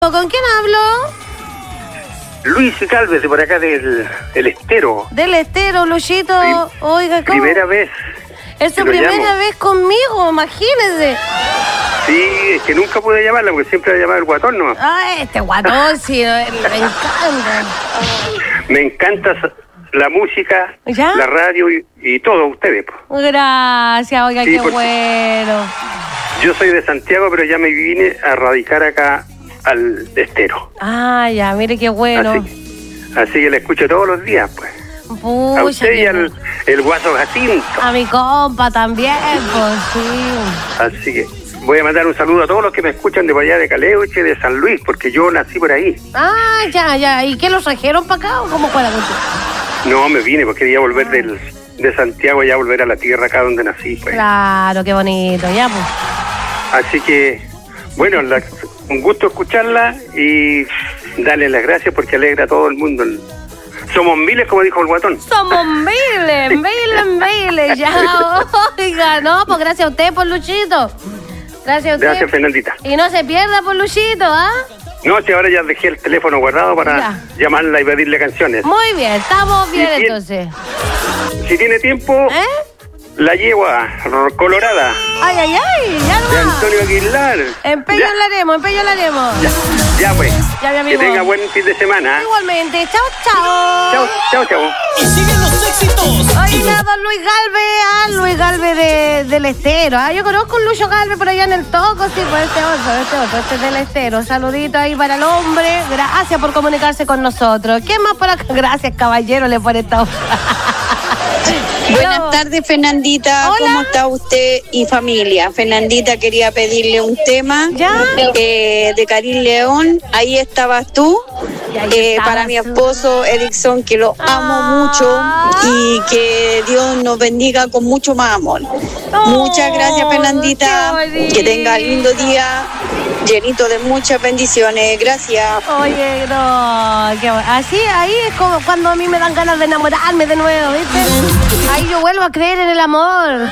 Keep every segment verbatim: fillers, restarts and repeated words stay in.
¿Con quién hablo? Luis Galvez, de por acá del el Estero. Del Estero, Luchito. Prim- Oiga, ¿cómo? Primera vez. Es su que lo primera llamo. vez conmigo, imagínese. Sí, es que nunca pude llamarla porque siempre la llamaba el guatón, ¿no? Ah, este guatón, sí, me encanta. Me encanta la música, ¿Ya? la radio y, y todo, ustedes. po. Gracias, oiga, Sí, qué porque- bueno. Yo soy de Santiago, pero ya me vine a radicar acá al Estero. Ah, ya, mire qué bueno. Así, así que la escucho todos los días, pues. A Pucha, usted y qué al bueno. el guaso Jacinto. A mi compa también, pues sí. Así que voy a mandar un saludo a todos los que me escuchan de por allá de Caleuche, de San Luis, porque yo nací por ahí. Ah, ya, ya. ¿Y qué los trajeron para acá o cómo fue la cuestión? No, me vine porque quería volver del, de Santiago, ya volver a la tierra acá donde nací, pues. Claro, qué bonito, ya, pues. Así que, bueno, la- un gusto escucharla y darle las gracias porque alegra a todo el mundo. Somos miles, como dijo el guatón. Somos miles, miles, miles, ya, oiga, no, pues gracias a usted por Luchito. Gracias a usted. Gracias, Fernandita. Y no se pierda por Luchito, ¿ah? No, si ahora ya dejé el teléfono guardado para Ya. llamarla y pedirle canciones. Muy bien, estamos bien Sí, sí. entonces. Si tiene tiempo, ¿Eh? la yegua r- colorada Ay, ay, ay, ya de no. Antonio Aguilar. Empeño Ya, la haremos, empeño la haremos. ya, ya, pues. Ya, mi amigo. Que tenga buen fin de semana. Igualmente, chao, chao. Chao, chao, chao. Y siguen los éxitos. Y Oiga, los- don Luis Galvez, ah, Luis Galvez de, del Estero. Ah, yo conozco un Lucho Galvez por allá en el Toco, sí, pues este otro, este otro, este es del Estero. Saludito ahí para el hombre. Gracias por comunicarse con nosotros. ¿Qué más para acá? Gracias, caballero, le pone esta hoja. Buenas tardes, Fernandita. Hola. ¿Cómo está usted y familia? Fernandita, quería pedirle un tema ¿Ya? eh, de Karim León. Ahí estabas tú. Y ahí Eh, estabas para mi tú. esposo Erickson, que lo amo Ah. mucho y que Dios nos bendiga con mucho más amor. Oh, Muchas gracias, Fernandita. qué bonito. Que tenga lindo día, llenito de muchas bendiciones. Gracias. Oye, no, qué bueno. Así, ahí es como cuando a mí me dan ganas de enamorarme de nuevo, ¿viste? Ahí yo vuelvo a creer en el amor.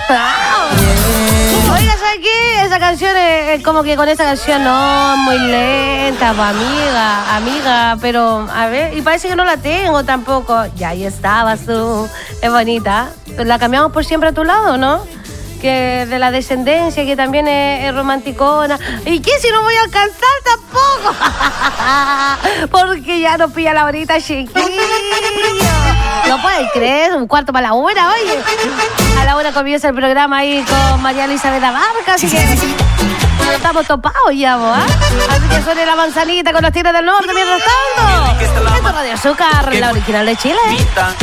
Oiga, ¿sabes qué? Esa canción es, es como que con esa canción no, muy lenta, pues, amiga, amiga, pero a ver, y parece que no la tengo tampoco. Y ahí estabas tú, es bonita. La cambiamos por siempre a tu lado, ¿no? Que de la descendencia, que también es, es romanticona. ¿Y qué si no voy a alcanzar tampoco? Porque ya nos pilla la horita, chiquillo. No puedes creer, un cuarto para la una, oye. A la una comienza el programa ahí con María Elizabeth Abarca, así que estamos topados ya, vos, ¿ah? Así que suene la manzanita con los tigres del norte mientras tanto. Esto es Radio Azúcar, la original de Chile.